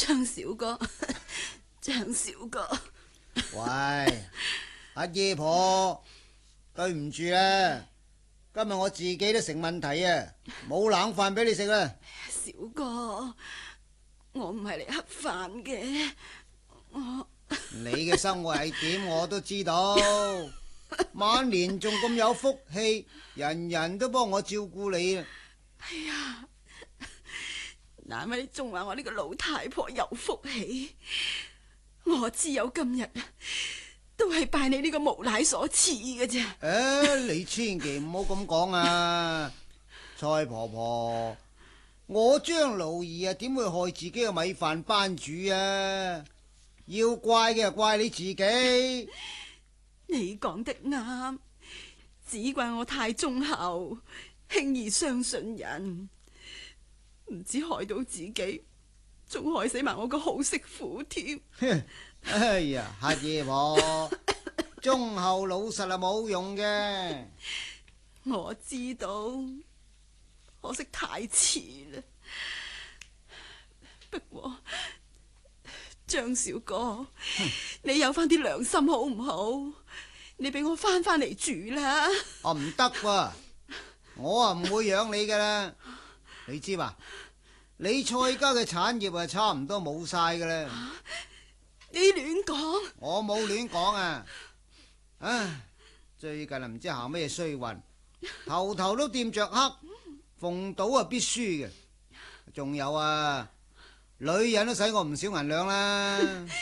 張小哥，張小哥， 喂，阿姨婆，對唔住啊，今日我自己都成問題啊，冇冷飯俾你食啦。 小哥，我唔係嚟乞飯嘅， 你嘅生活係點我都知道，晚年仲咁有福氣，人人都幫我照顧你啊。 哎呀，難為你仲話我呢個老太婆有福氣，我知有今日都係拜你呢個無賴所賜嘅啫。 你千祈唔好咁講啊，蔡婆婆，我張勞兒啊，點會害自己嘅米飯班主啊？要怪嘅就怪你自己。 你講得啱，只怪我太忠厚，輕易相信人，唔止害到自己，仲害死埋我個好媳婦添。 哎呀，黑爺婆，忠厚老實係冇用嘅。 我知道，可惜太遲啦。不過張小哥，你有翻啲良心好唔好？你俾我翻嚟住啦。 我唔得喎，我啊唔會養你噶啦。你知嘛？你蔡家嘅產業啊，差唔多冇晒噶啦。 你亂講。 我冇亂講啊。唉，最近啊唔知行咩衰運，頭頭都掂着黑，逢賭啊必輸嘅。仲有啊，女人都使我唔少銀兩啦。